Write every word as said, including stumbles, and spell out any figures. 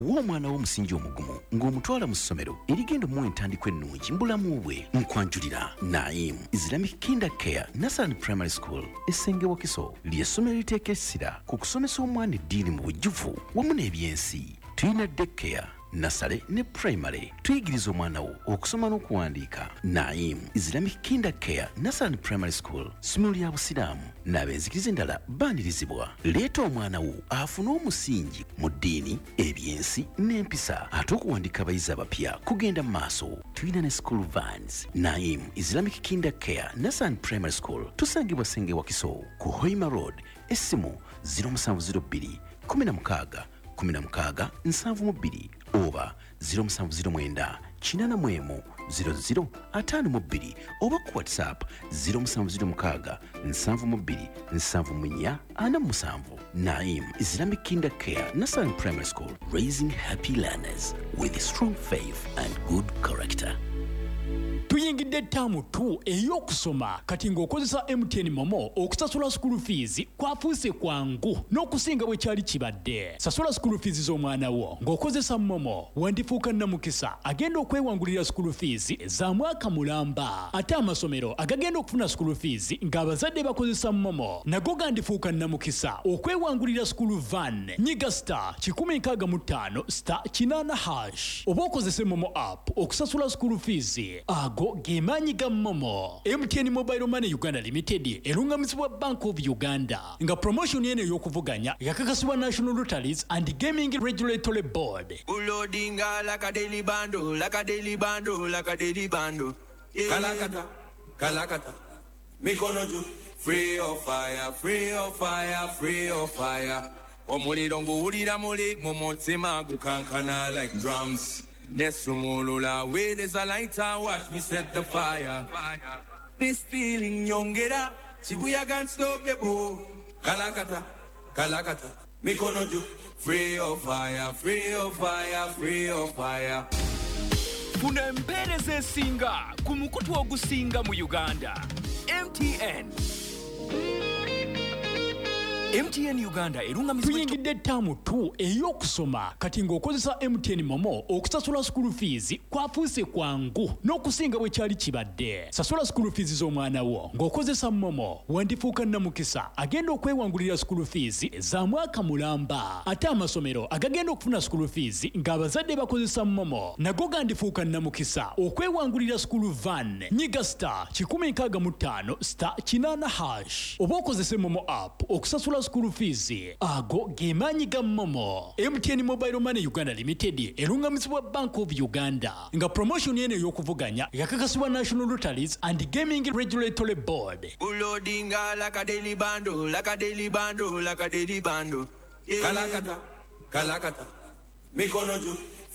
w'omwana w'omusingi omugumu ng'omutwala mu ssomero erigenda omuwa entandikwa ennungi mbulamu bwe nkwanjulira Naim Islamic Kinder Care Nursery and Primary School essenge Wakiso ly'essomero liteeka essira ku kusomesa omwana eddiini mu bujjuvu wamu n'ebyensi. Tuyina daycare, nursery ne primary. Tuyigiriza omwana wo okusoma n'okuwandiika. Naim Islamic Kinder Care Nursery and Primary School ssomero lya busiraamu n'abenzikiriza endala baanirizibwa. Leeta omwana wo afune omusingi mu ddiini, ebyensi n'empisa ate okuwandiika abayizi abapya kugenda mu maaso. Tuyina ne school vans. Naim Islamic Kinder Care Nursery and Primary School tusangibwa Senge Wakiso ku Hoima Road. Essimu zero seven zero two kumi na mukaaga kumi na mukaaga nsanvu mu bbiri oba zero seven zero nine kinana mu emu zero zero ataano mu bbiri oba ku WhatsApp zero seven zero mukaaga nsanvu mu bbiri nsanvu mu nnya ana mu musanvu. Naim Islamic Kinder Care Nursery and Primary School, raising happy learners with strong faith and good character. Tuyingidde ttaamu tu ey'okusoma kati ng'okozesa M T N Momo okusasula school fees kwafuuse kwangu n'okusinga bwe kyali kibadde. Sasula school fees z'omwana wo ng'okozesa Momo wandifuuka nnamukisa agenda okwewangulira school fees za mwaka mulamba. Ate amasomero agagenda okufuna school fees ng'abazadde bakozesa Momo nago gandifuuka nnamukisa okwewangulira school van. Nyiga star kikumi nkaaga mu ttaano star kinaana hash oba okozese Momo app okusasula school fees. Ago gemaanyi ga Momo. M T N Mobile Money Uganda Limited erungamizibwa Bank of Uganda nga promotion yene y'okuvuganya yakakasibwa National Lotteries and Gaming Regulatory Board. Ulodinga like a daily bando, like a daily bando, like a daily bando. Kalakata, kalakata, mikono juu. Free of fire, free of fire, free of fire. Omuliro nguwulira muli mu mutima gukankana like drums. Nesumulula way there's a lighter, watch me set the fire. This feeling yongera, Shibuya can't stop the boom. Kalakata, kalakata, mikono juu. Free of fire, free of fire, free of fire. Funa empeereza esinga ku mukutu ogusinga mu Uganda. M T N. M T N Uganda erungamizibwa. Tuyingidde ttaamu tu ey'okusoma kati ng'okozesa M T N Momo okusasula school fees kwafuuse kwangu n'okusinga bwe kyali kibadde. Sasula school fees z'omwana wo ng'okozesa Momo wandifuuka nnamukisa agenda okwewangulira school fees za mwaka mulamba. Ate amasomero agagenda okufuna school fees ng'abazadde bakozesa Momo nago gandifuuka nnamukisa okwewangulira school van. Nyiga star kikumi nkaaga mu ttaano star kinaana hash oba okozese Momo app okusasula school fees. Ago gemaanyi ga Momo. M T N Mobile Money Uganda Limited erungamizibwa Bank of Uganda nga promotion yene y'okuvuganya yakakasibwa National Lotteries and Gaming Regulatory Board. Ulodinga like a daily bando, like a daily bando, like a daily bando. Kalakata, kalakata, mikono juu.